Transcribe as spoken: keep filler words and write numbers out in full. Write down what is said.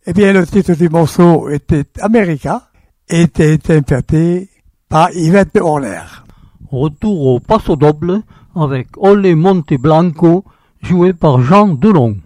Eh bien, le titre du morceau était America, et était interprété par Yvette Horner. Retour au Paso Doble avec Ole Monte Blanco, joué par Jean Delon.